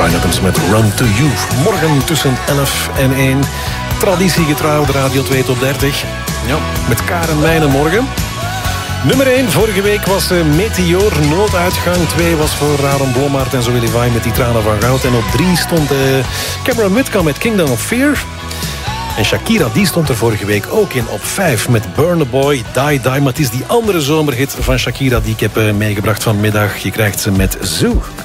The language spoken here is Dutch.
Bryan Adams met Run to You. Morgen tussen 11 en 1. Traditiegetrouw, de Radio 2 Top 30. Ja, met Karen Meijnen morgen. Nummer 1 vorige week was Meteor, Nooduitgang. 2 was voor Aaron Blommaert en Zoe Levi met Die Tranen van Goud. En op 3 stond Cameron Whitcomb met Kingdom of Fear. En Shakira, die stond er vorige week ook in op 5 met Burna Boy, Die Die. Maar het is die andere zomerhit van Shakira die ik heb meegebracht vanmiddag. Je krijgt ze met Zoo.